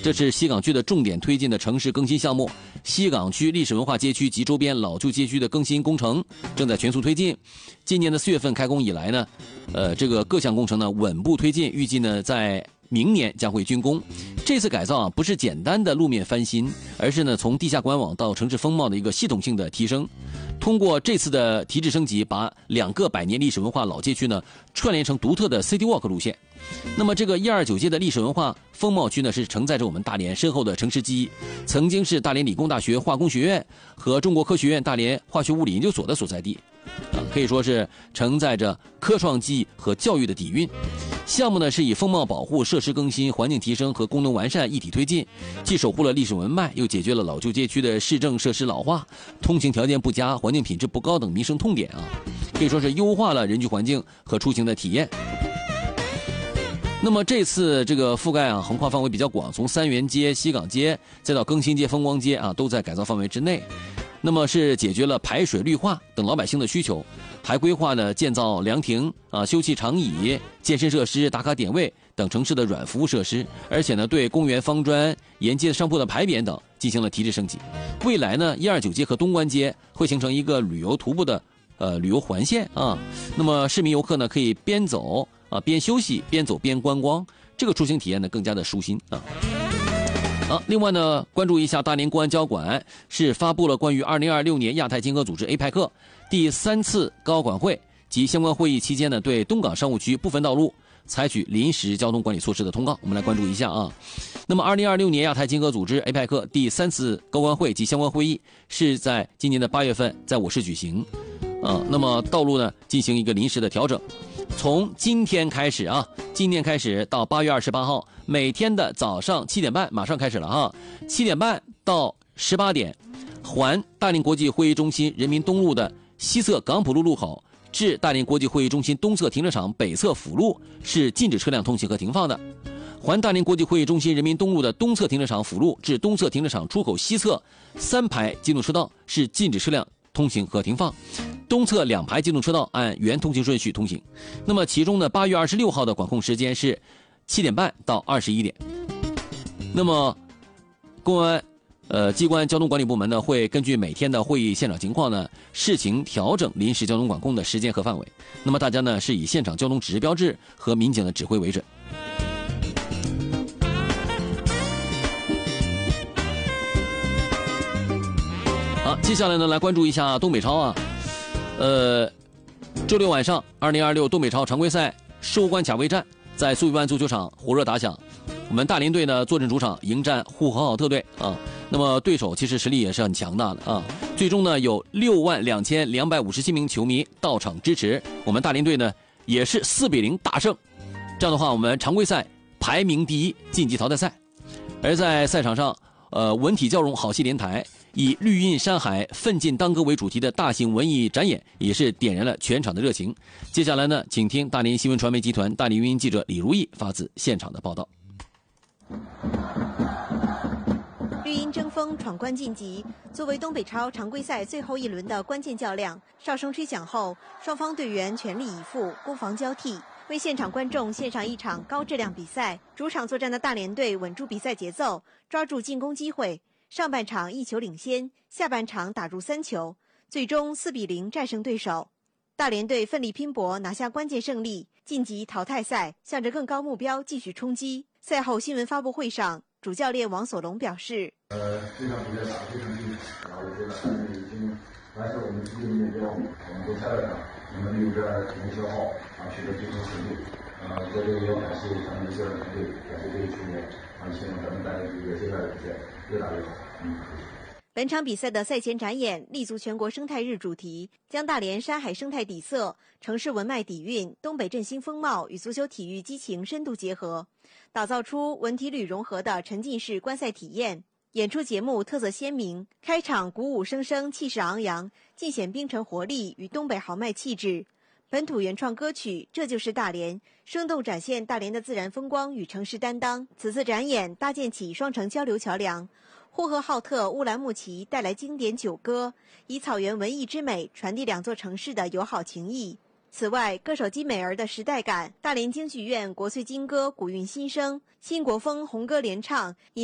这是西港区的重点推进的城市更新项目。西港区历史文化街区及周边老旧街区的更新工程正在全速推进。今年的4月份开工以来呢，这个各项工程呢稳步推进，预计呢在明年将会竣工。这次改造啊，不是简单的路面翻新，而是呢从地下管网到城市风貌的一个系统性的提升。通过这次的提质升级，把2个100年历史文化老街区呢串联成独特的 City Walk 路线。那么这个129街的历史文化风貌区呢，是承载着我们大连深厚的城市记忆，曾经是大连理工大学化工学院和中国科学院大连化学物理研究所的所在地，可以说是承载着科创记忆和教育的底蕴。项目呢是以风貌保护、设施更新、环境提升和功能完善一体推进，既守护了历史文脉，又解决了老旧街区的市政设施老化、通行条件不佳、环境品质不高等民生痛点啊，可以说是优化了人居环境和出行的体验。那么这次这个覆盖啊，横跨范围比较广，从三元街、西港街再到更新街、风光街啊，都在改造范围之内。那么是解决了排水绿化等老百姓的需求，还规划呢建造凉亭啊、休憩长椅、健身设施、打卡点位等城市的软服务设施，而且呢对公园方砖、沿街商铺的牌匾等进行了提质升级。未来呢129街和东关街会形成一个旅游徒步的旅游环线啊，那么市民游客呢可以边走啊边休息，边走边观光，这个出行体验呢更加的舒心啊。另外呢，关注一下大连公安交管是发布了关于2026年亚太经合组织 APEC 第3次高管会及相关会议期间呢，对东港商务区部分道路采取临时交通管理措施的通告，我们来关注一下啊。那么2026年亚太经合组织 APEC 第3次高官会及相关会议是在今年的8月份在我市举行，那么道路呢进行一个临时的调整。从今天开始啊，今天开始到8月28号，每天的早上7点半马上开始了哈，7点半到18点，环大连国际会议中心人民东路的西侧港浦路路口至大连国际会议中心东侧停车场北侧辅路是禁止车辆通行和停放的。环大连国际会议中心人民东路的东侧停车场辅路至东侧停车场出口西侧3排机动车道是禁止车辆通行和停放，东侧2排机动车道按原通行顺序通行。那么其中呢8月26号的管控时间是7点半到21点。那么公安机关交通管理部门呢会根据每天的会议现场情况呢视情调整临时交通管控的时间和范围。那么大家呢是以现场交通指示标志和民警的指挥为准。好，接下来呢来关注一下东北超啊。周六晚上2026东北超常规赛收官卡位战在苏比湾足球场火热打响，我们大连队呢坐镇主场迎战呼和浩特队啊。那么对手其实实力也是很强大的啊。最终呢有62257名球迷到场支持，我们大连队呢也是4-0大胜。这样的话，我们常规赛排名第1，晋级淘汰赛。而在赛场上，文体交融，好戏连台。以绿荫山海奋进当歌为主题的大型文艺展演也是点燃了全场的热情。接下来呢，请听大连新闻传媒集团大连运营记者李如意发自现场的报道。 绿茵争锋，闯关晋级。作为东北超常规赛最后一轮的关键较量，哨声吹响后，双方队员全力以赴，攻防交替，为现场观众献上一场高质量比赛。主场作战的大连队稳住比赛节奏，抓住进攻机会。上半场1球领先，下半场打入3球，最终4-0战胜对手。大连队奋力拼搏，拿下关键胜利，晋级淘汰赛，向着更高目标继续冲击。赛后新闻发布会上，主教练王所龙表示： 这场比赛打得非常精彩，我觉得还是已经完成我们既定的目标。我们都赛了场，我们利用这体能消耗取得最终胜利。在这里也要感谢咱们的教练团队，感谢这些球员，希望咱们大连队接下来比赛越打越好。 本场比赛的赛前展演立足全国生态日主题，将大连山海生态底色、城市文脉底蕴、东北振兴风貌与足球体育激情深度结合，打造出文体旅融合的沉浸式观赛体验。演出节目特色鲜明，开场鼓舞声声，气势昂扬，尽显冰城活力与东北豪迈气质。本土原创歌曲《这就是大连》生动展现大连的自然风光与城市担当。此次展演搭建起双城交流桥梁，呼和浩特乌兰牧骑带来经典酒歌，以草原文艺之美传递两座城市的友好情谊。此外，歌手金美儿的时代感、大连京剧院国粹金歌古韵新生、新国风红歌联唱